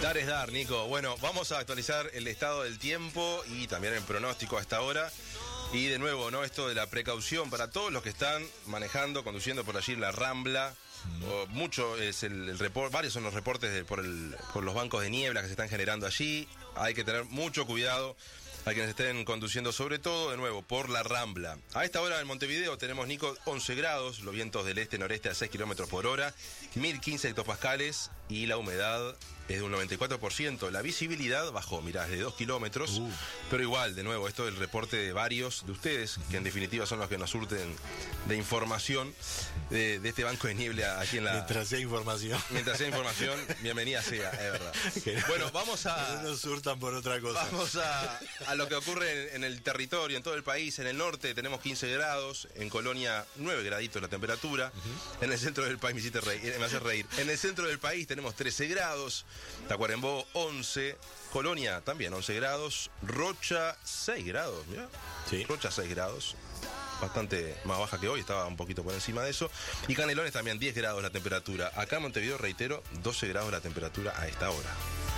Dar es dar, Nico. Bueno, vamos a actualizar el estado del tiempo y también el pronóstico a esta hora. Y de nuevo, ¿no? Esto de la precaución para todos los que están manejando, conduciendo por allí en la Rambla. Mucho es el reporte, varios son los reportes por los bancos de niebla que se están generando allí. Hay que tener mucho cuidado a quienes estén conduciendo, sobre todo, de nuevo, por la Rambla. A esta hora en Montevideo tenemos, Nico, 11 grados, los vientos del este-noreste a 6 kilómetros por hora, 1015 hectopascales y la humedad es de un 94%. La visibilidad bajó, mirá, es de 2 kilómetros, pero igual, de nuevo, esto es el reporte de varios de ustedes, que en definitiva son los que nos surten de información de este banco de niebla aquí en la... Mientras sea información. Mientras sea información, bienvenida sea, es verdad. Bueno, vamos a... No nos surtan por otra cosa. Vamos a lo que ocurre en el territorio, en todo el país. En el norte tenemos 15 grados, en Colonia 9 graditos la temperatura, en el centro del país, me hace reír, en el centro del país tenemos 13 grados, Tacuarembó 11, Colonia también 11 grados, Rocha 6 grados, mirá. Sí. Rocha 6 grados, bastante más baja que hoy, estaba un poquito por encima de eso. Y Canelones también 10 grados la temperatura. Acá en Montevideo, reitero, 12 grados la temperatura a esta hora.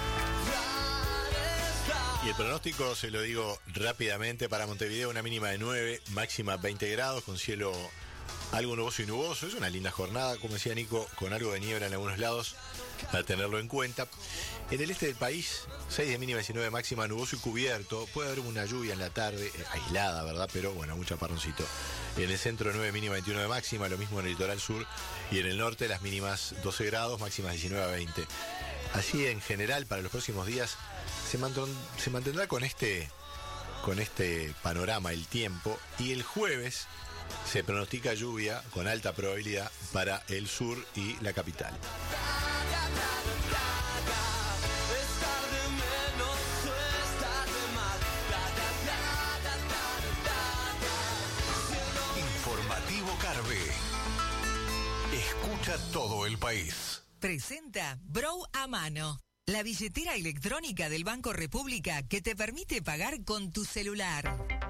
Y el pronóstico, se lo digo rápidamente, para Montevideo una mínima de 9, máxima 20 grados, con cielo algo nuboso y nuboso. Es una linda jornada, como decía Nico, con algo de niebla en algunos lados, para tenerlo en cuenta. En el este del país, 6 de mínima, 19 de máxima, nuboso y cubierto. Puede haber una lluvia en la tarde, aislada, ¿verdad? Pero bueno, mucho chaparroncito. En el centro, 9 mínima, 21 de máxima, lo mismo en el litoral sur. Y en el norte, las mínimas 12 grados, máximas 19 a 20. Así, en general, para los próximos días, se mantendrá con este panorama el tiempo. Y el jueves se pronostica lluvia con alta probabilidad para el sur y la capital. Informativo Carve. Escucha todo el país. Presenta Brow a Mano, la billetera electrónica del Banco República que te permite pagar con tu celular.